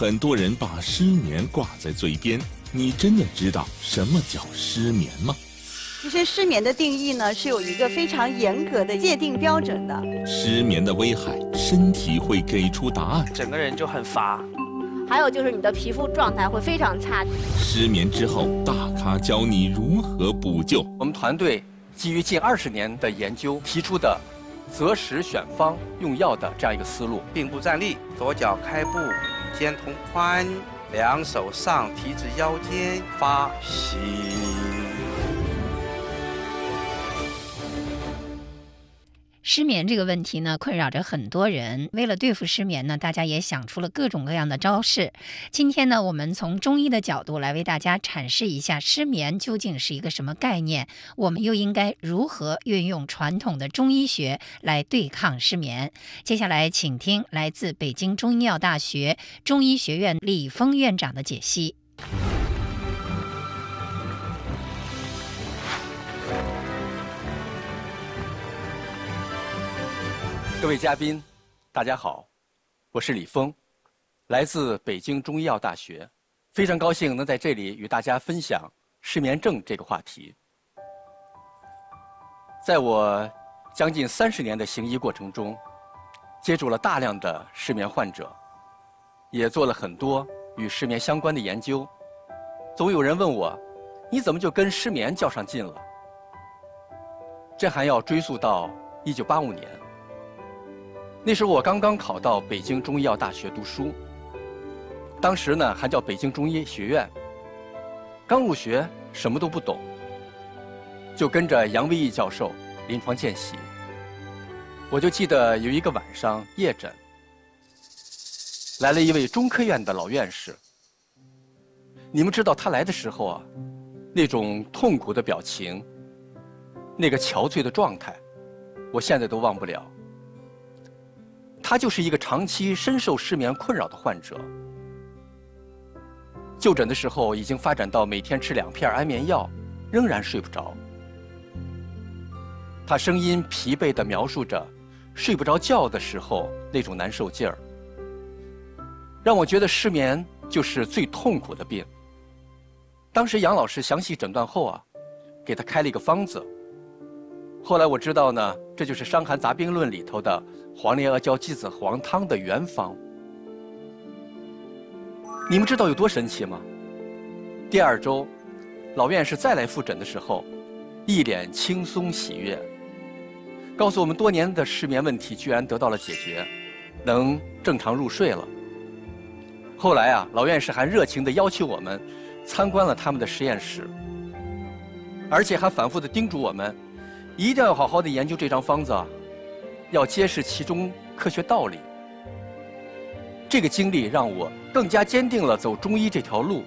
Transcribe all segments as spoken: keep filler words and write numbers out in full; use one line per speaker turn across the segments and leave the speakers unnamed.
很多人把失眠挂在嘴边，你真的知道什么叫失眠吗？
其实失眠的定义呢，是有一个非常严格的界定标准的。
失眠的危害，身体会给出答案。
整个人就很乏。
还有就是你的皮肤状态会非常差。
失眠之后，大咖教你如何补救。
我们团队基于近二十年的研究提出的择时选方用药的这样一个思路。
并步站立，左脚开步，肩同宽，两手上提至腰间，发吸。
失眠这个问题呢，困扰着很多人。为了对付失眠呢，大家也想出了各种各样的招式。今天呢，我们从中医的角度来为大家阐释一下失眠究竟是一个什么概念，我们又应该如何运用传统的中医学来对抗失眠。接下来，请听来自北京中医药大学中医学院李峰院长的解析。
各位嘉宾，大家好，我是李峰，来自北京中医药大学，非常高兴能在这里与大家分享失眠症这个话题。在我将近三十年的行医过程中，接触了大量的失眠患者，也做了很多与失眠相关的研究。总有人问我，你怎么就跟失眠较上劲了？这还要追溯到一九八五年。那时我刚刚考到北京中医药大学读书，当时呢还叫北京中医学院。刚入学，什么都不懂，就跟着杨维义教授临床见习。我就记得有一个晚上夜诊，来了一位中科院的老院士。你们知道他来的时候啊，那种痛苦的表情，那个憔悴的状态，我现在都忘不了。他就是一个长期深受失眠困扰的患者，就诊的时候已经发展到每天吃两片安眠药，仍然睡不着。他声音疲惫地描述着睡不着觉的时候那种难受劲儿，让我觉得失眠就是最痛苦的病。当时杨老师详细诊断后啊，给他开了一个方子。后来我知道呢，这就是《伤寒杂病论》里头的黄连阿胶鸡子黄汤的原方。你们知道有多神奇吗？第二周，老院士再来复诊的时候，一脸轻松喜悦，告诉我们多年的失眠问题居然得到了解决，能正常入睡了。后来啊，老院士还热情地要求我们参观了他们的实验室，而且还反复地叮嘱我们一定要好好的研究这张方子啊，要揭示其中科学道理。这个经历让我更加坚定了走中医这条路。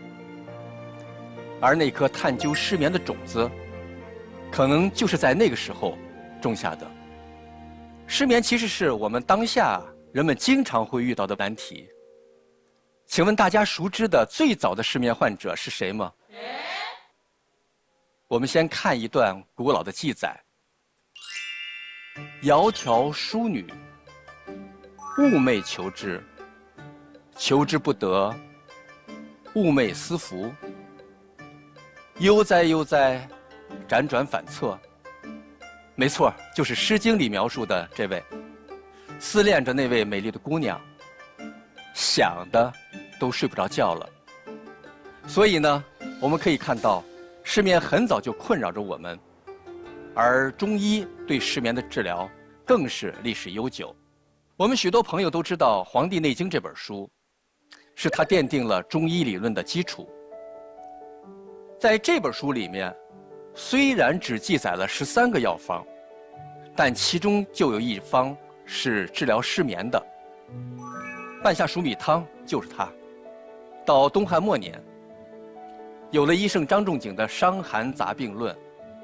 而那颗探究失眠的种子，可能就是在那个时候种下的。失眠其实是我们当下人们经常会遇到的难题。请问大家熟知的最早的失眠患者是谁吗？我们先看一段古老的记载：窈窕淑女，寤寐求之，求之不得，寤寐思服。悠哉悠哉，辗转反侧。没错，就是《诗经》里描述的这位，思恋着那位美丽的姑娘，想的都睡不着觉了。所以呢，我们可以看到，失眠很早就困扰着我们，而中医对失眠的治疗更是历史悠久。我们许多朋友都知道《黄帝内经》这本书，是它奠定了中医理论的基础。在这本书里面，虽然只记载了十三个药方，但其中就有一方是治疗失眠的。半夏熟米汤就是它。到东汉末年，有了医圣张仲景的《伤寒杂病论》，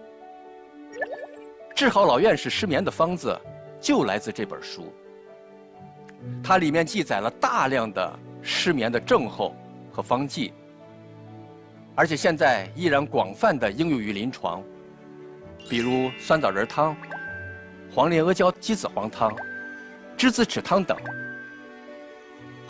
治好老院士失眠的方子就来自这本书。它里面记载了大量的失眠的症候和方剂，而且现在依然广泛的应用于临床，比如酸枣仁汤、黄连阿胶鸡子黄汤、栀子豉汤等。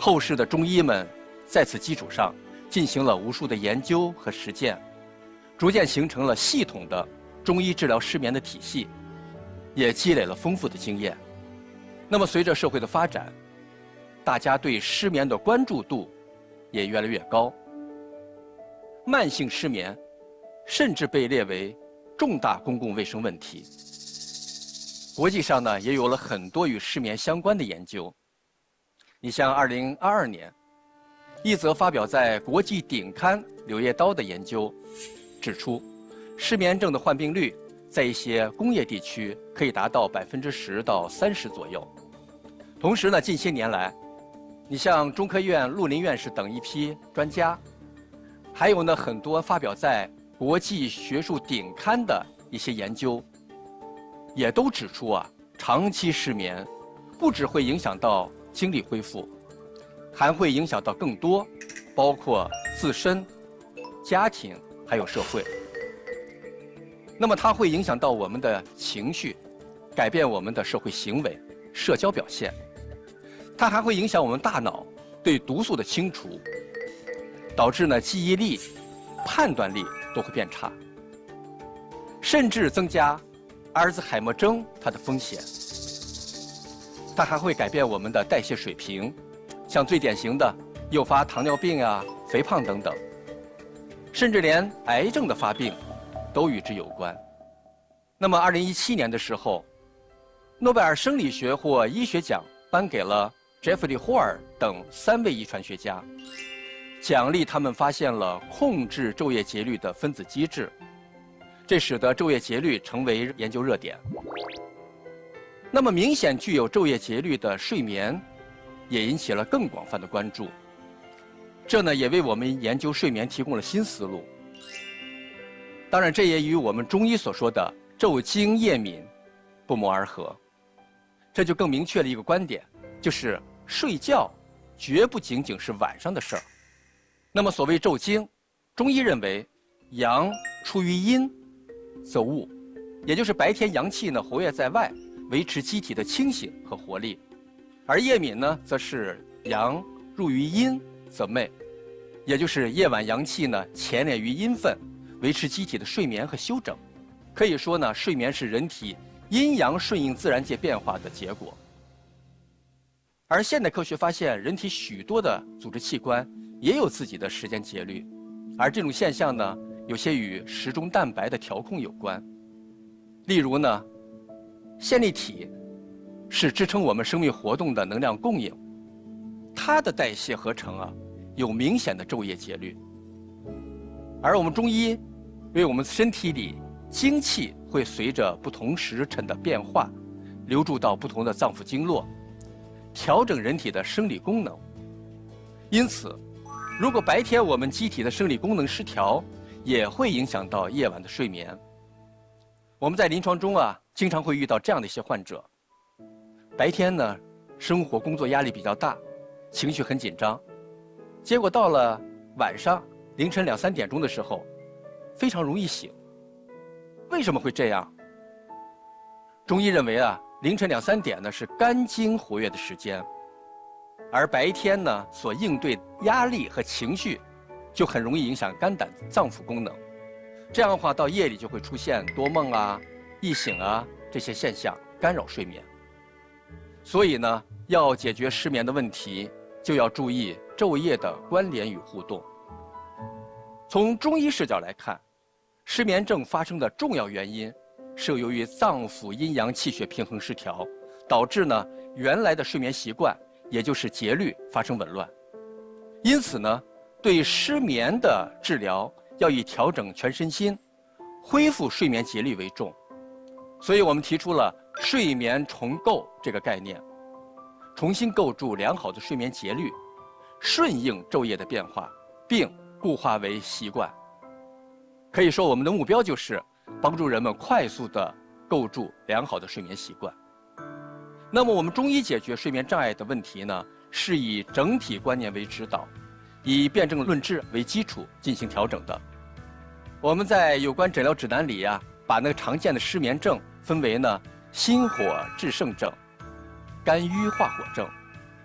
后世的中医们在此基础上进行了无数的研究和实践，逐渐形成了系统的中医治疗失眠的体系，也积累了丰富的经验。那么随着社会的发展，大家对失眠的关注度也越来越高，慢性失眠甚至被列为重大公共卫生问题。国际上呢，也有了很多与失眠相关的研究。你像二零二二年，一则发表在国际顶刊《柳叶刀》的研究指出，失眠症的患病率在一些工业地区可以达到百分之十到三十左右。同时呢，近些年来，你像中科院陆林院士等一批专家，还有呢很多发表在国际学术顶刊的一些研究，也都指出啊，长期失眠不只会影响到精力恢复，还会影响到更多，包括自身、家庭还有社会。那么它会影响到我们的情绪，改变我们的社会行为、社交表现。它还会影响我们大脑对毒素的清除，导致呢记忆力、判断力都会变差，甚至增加阿尔兹海默症它的风险。它还会改变我们的代谢水平，像最典型的诱发糖尿病啊、肥胖等等，甚至连癌症的发病都与之有关。那么二零一七年的时候，诺贝尔生理学或医学奖颁给了杰弗里·霍尔等三位遗传学家，奖励他们发现了控制昼夜节律的分子机制，这使得昼夜节律成为研究热点。那么明显具有昼夜节律的睡眠也引起了更广泛的关注，这呢也为我们研究睡眠提供了新思路。当然这也与我们中医所说的昼经夜敏不谋而合，这就更明确了一个观点，就是睡觉绝不仅仅是晚上的事儿。那么所谓昼经，中医认为阳出于阴则物，也就是白天阳气呢活跃在外，维持机体的清醒和活力，而夜敏呢则是阳入于阴则寐，也就是夜晚阳气呢潜敛于阴分，维持机体的睡眠和休整。可以说呢，睡眠是人体阴阳顺应自然界变化的结果。而现代科学发现，人体许多的组织器官也有自己的时间节律，而这种现象呢，有些与时钟蛋白的调控有关。例如呢，线粒体是支撑我们生命活动的能量供应，它的代谢合成啊，有明显的昼夜节律。而我们中医为我们身体里精气会随着不同时辰的变化，流注到不同的脏腑经络，调整人体的生理功能。因此，如果白天我们机体的生理功能失调，也会影响到夜晚的睡眠。我们在临床中啊，经常会遇到这样的一些患者，白天呢，生活工作压力比较大，情绪很紧张，结果到了晚上凌晨两三点钟的时候，非常容易醒。为什么会这样？中医认为啊，凌晨两三点呢是肝经活跃的时间，而白天呢所应对压力和情绪，就很容易影响肝胆脏腑功能。这样的话，到夜里就会出现多梦啊、易醒啊这些现象，干扰睡眠。所以呢，要解决失眠的问题，就要注意昼夜的关联与互动。从中医视角来看，失眠症发生的重要原因是由于脏腑阴阳气血平衡失调，导致呢原来的睡眠习惯，也就是节律发生紊乱。因此呢，对失眠的治疗要以调整全身心、恢复睡眠节律为重。所以我们提出了睡眠重构这个概念，重新构筑良好的睡眠节律，顺应昼夜的变化，并固化为习惯。可以说，我们的目标就是帮助人们快速地构筑良好的睡眠习惯。那么我们中医解决睡眠障碍的问题呢，是以整体观念为指导，以辨证论治为基础进行调整的。我们在有关诊疗指南里呀、啊，把那个常见的失眠症分为呢心火炽盛症、肝郁化火症、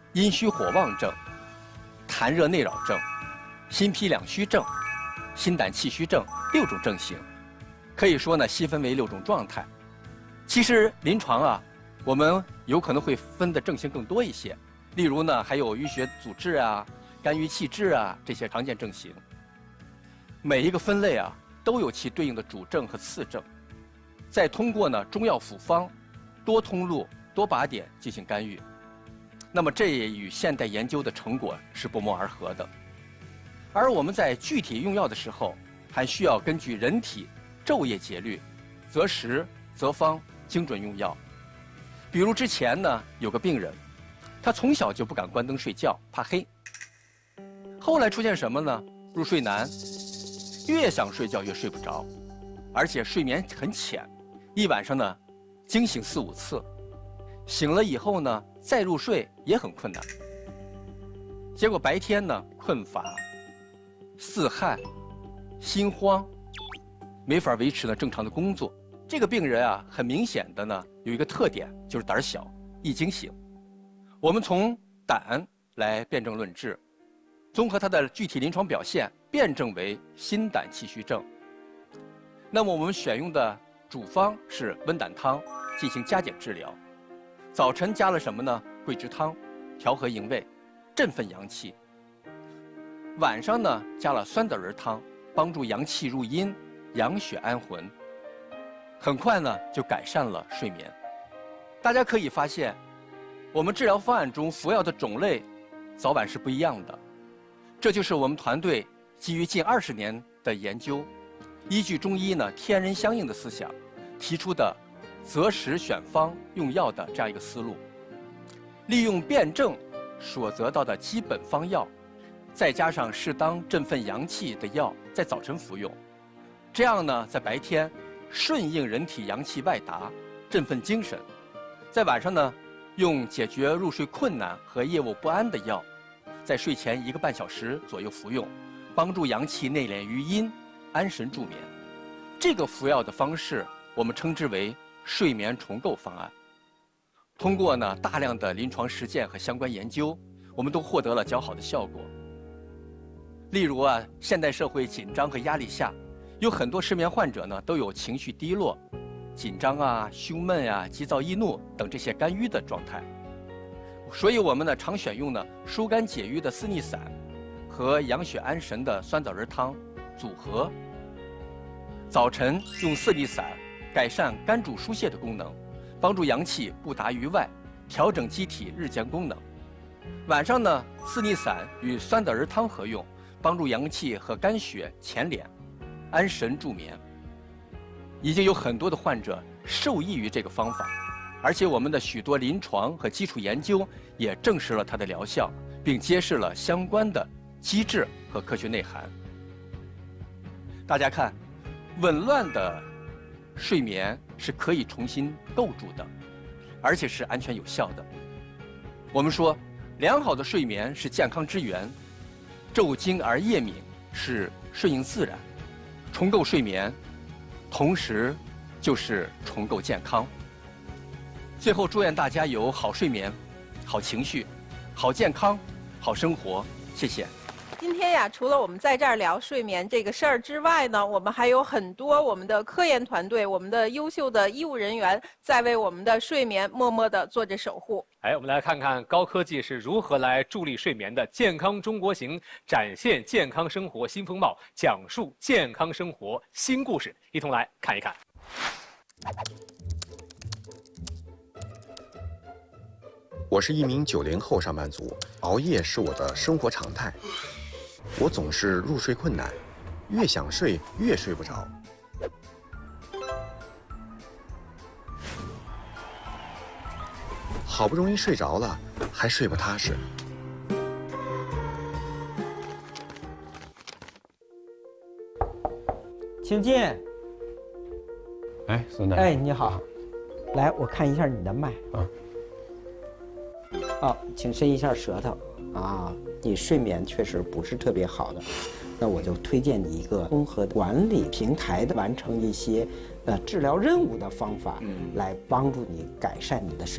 阴虚火旺症、痰热内扰症、心脾两虚症、心胆气虚症六种症型，可以说呢细分为六种状态。其实临床啊，我们有可能会分的症型更多一些，例如呢还有淤血阻滞啊、肝郁气滞啊这些常见症型。每一个分类啊都有其对应的主症和次症，再通过呢中药辅方、多通路、多靶点进行干预。那么这也与现代研究的成果是不谋而合的。而我们在具体用药的时候，还需要根据人体昼夜节律，择时择方，精准用药。比如之前呢有个病人，他从小就不敢关灯睡觉，怕黑。后来出现什么呢？入睡难，越想睡觉越睡不着，而且睡眠很浅，一晚上呢惊醒四五次，醒了以后呢再入睡也很困难。结果白天呢困乏、四汗、心慌，没法维持呢正常的工作。这个病人啊，很明显的呢有一个特点，就是胆小，易惊醒。我们从胆来辨证论治，综合他的具体临床表现，辨证为心胆气虚症。那么我们选用的主方是温胆汤，进行加减治疗。早晨加了什么呢？桂枝汤，调和营卫，振奋阳气。晚上呢加了酸枣仁汤，帮助阳气入阴，养血安魂。很快呢就改善了睡眠。大家可以发现，我们治疗方案中服药的种类早晚是不一样的。这就是我们团队基于近二十年的研究，依据中医呢天人相应的思想，提出的择时选方用药的这样一个思路。利用辨证所得到的基本方药，再加上适当振奋阳气的药，在早晨服用，这样呢在白天顺应人体阳气外达，振奋精神；在晚上呢用解决入睡困难和夜卧不安的药，在睡前一个半小时左右服用，帮助阳气内敛于阴，安神助眠。这个服药的方式我们称之为睡眠重构方案。通过呢大量的临床实践和相关研究，我们都获得了较好的效果。例如啊，现代社会紧张和压力下，有很多失眠患者呢都有情绪低落、紧张啊、胸闷啊、急躁易怒等这些肝郁的状态。所以我们呢常选用呢疏肝解郁的四逆散和养血安神的酸枣仁汤组合。早晨用四逆散改善肝主疏泄的功能，帮助阳气不达于外，调整机体日间功能。晚上呢四逆散与酸枣仁汤合用，帮助阳气和肝血潜敛，安神助眠。已经有很多的患者受益于这个方法，而且我们的许多临床和基础研究也证实了它的疗效，并揭示了相关的机制和科学内涵。大家看，紊乱的睡眠是可以重新构筑的，而且是安全有效的。我们说，良好的睡眠是健康之源，昼精而夜敏是顺应自然，重构睡眠同时就是重构健康。最后祝愿大家有好睡眠、好情绪、好健康、好生活。谢谢。
今天呀，除了我们在这儿聊睡眠这个事儿之外呢，我们还有很多我们的科研团队、我们的优秀的医务人员在为我们的睡眠默默地做着守护。
哎，我们来看看高科技是如何来助力睡眠的。健康中国行展现健康生活新风貌，讲述健康生活新故事，一同来看一看。
我是一名九零后上班族，熬夜是我的生活常态。我总是入睡困难，越想睡越睡不着。好不容易睡着了，还睡不踏实。
请进。
哎，孙大夫。
哎，你好。来，我看一下你的脉。啊。哦，请伸一下舌头。啊，你睡眠确实不是特别好的，那我就推荐你一个综合管理平台的，完成一些呃治疗任务的方法，来帮助你改善你的睡眠。